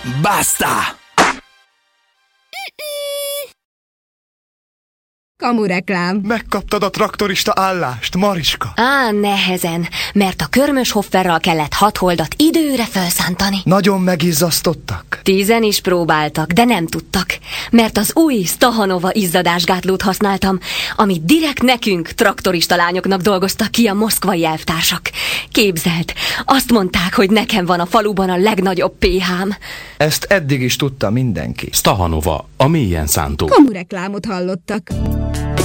Basta! Kamureklám. Megkaptad a traktorista állást, Mariska? Á, nehezen, mert a körmös hofferral kellett 6 holdat időre felszántani. Nagyon megizzasztottak? 10 is próbáltak, de nem tudtak, mert az új Stahanova izzadásgátlót használtam, amit direkt nekünk, traktorista lányoknak dolgoztak ki a moszkvai elvtársak. Képzeld, azt mondták, hogy nekem van a faluban a legnagyobb pH-m. Ezt eddig is tudta mindenki. Stahanova, a mélyen szántó. Kamureklámot hallottak.